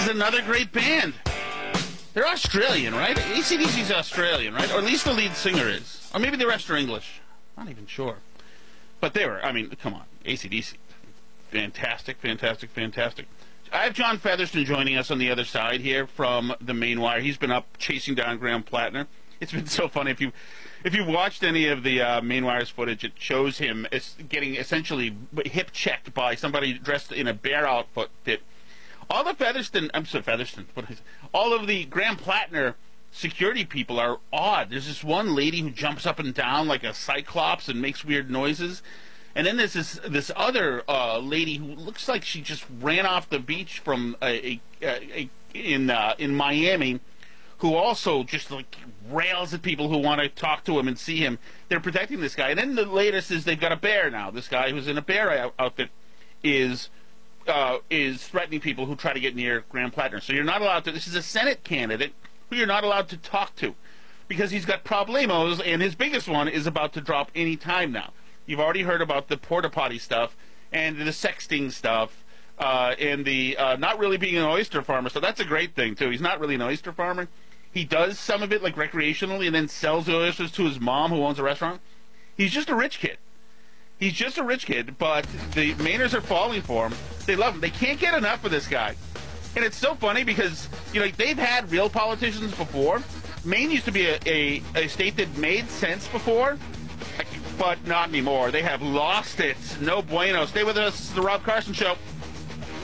is another great band. They're Australian, right? AC/DC's Australian, right? Or at least the lead singer is. Or maybe the rest are English. Not even sure. But they were, I mean, come on. AC/DC. Fantastic, fantastic, fantastic. I have John Featherston joining us on the other side here from the main wire. He's been up chasing down Graham Plattner. It's been so funny. If you've watched any of the main wire's footage, it shows him getting essentially hip checked by somebody dressed in a bear outfit. All the all of the Graham Plattner security people are odd. There's this one lady who jumps up and down like a cyclops and makes weird noises. And then there's this other lady who looks like she just ran off the beach from in Miami, who also just like rails at people who want to talk to him and see him. They're protecting this guy. And then the latest is they've got a bear now. This guy who's in a bear outfit is threatening people who try to get near Graham Plattner. So you're not allowed to. This is a Senate candidate who you're not allowed to talk to because he's got problemos, and his biggest one is about to drop any time now. You've already heard about the porta potty stuff and the sexting stuff and the not really being an oyster farmer. So that's a great thing too. He's not really an oyster farmer. He does some of it like recreationally and then sells the oysters to his mom who owns a restaurant. He's just a rich kid. He's just a rich kid, but the Mainers are falling for him. They love him. They can't get enough of this guy. And it's so funny because, they've had real politicians before. Maine used to be a state that made sense before, but not anymore. They have lost it. No bueno. Stay with us. It's the Rob Carson Show.